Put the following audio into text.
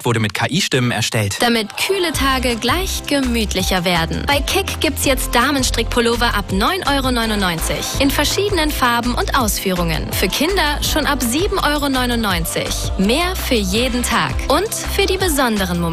wurde mit KI-Stimmen erstellt. Damit kühle Tage gleich gemütlicher werden. Bei Kick gibt's jetzt Damenstrickpullover ab 9,99 € in verschiedenen Farben und Ausführungen. Für Kinder schon ab 7,99 €. Mehr für jeden Tag und für die besonderen Momente.